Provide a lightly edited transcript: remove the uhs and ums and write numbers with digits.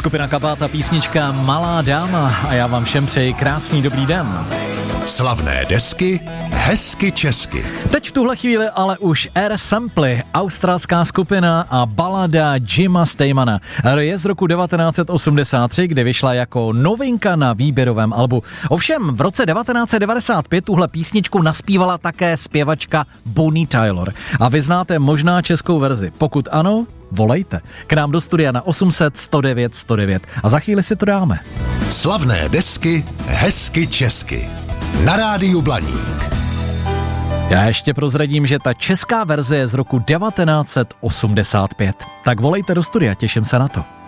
Skupina Kabáta, písnička Malá dáma a já vám všem přeji krásný dobrý den. Slavné desky, hezky česky. Teď v tuhle chvíli ale už Air Samply, australská skupina a balada Jima Steimana. Je z roku 1983, kdy vyšla jako novinka na výběrovém albu. Ovšem v roce 1995 tuhle písničku naspívala také zpěvačka Bonnie Tyler. A vy znáte možná českou verzi. Pokud ano, volejte k nám do studia na 800 109 109 a za chvíli si to dáme. Slavné desky, hezky česky. Na rádiu Blaník. Já ještě prozradím, že ta česká verze je z roku 1985. Tak volejte do studia, těším se na to.